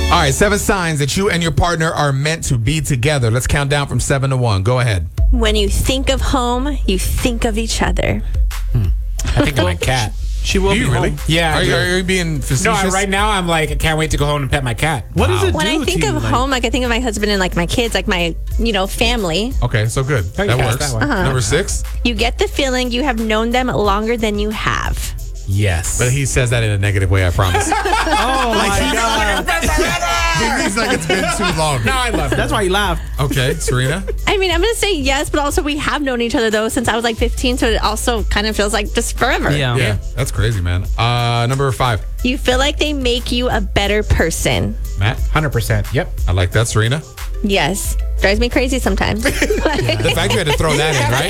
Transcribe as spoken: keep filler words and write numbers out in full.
All right, seven signs that you and your partner are meant to be together. Let's count down from seven to one. Go ahead. When you think of home, you think of each other. I think of my cat. She will Do be you really? home. Yeah, I Are you, do. are you being No, facetious? I, right now I'm like, I can't wait to go home and pet my cat. What does it When do I think to of you? Like, home, like I think of my husband and like my kids, like my, you know, family. Okay, so good. Oh, you That passed works. that one. Number six. You get the feeling you have known them longer than you have. Yes. But he says that in a negative way, I promise. oh my god! He means like it's been too long. no, I love That's why you laugh. Okay, Serena. I mean, I'm going to say yes, but also we have known each other though since I was like fifteen, so it also kind of feels like just forever. Yeah. Yeah, that's crazy, man. Uh, number five. You feel like they make you a better person. Matt. one hundred percent. Yep. I like that, Serena. Yes. Drives me crazy sometimes. The fact you had to throw that in, right?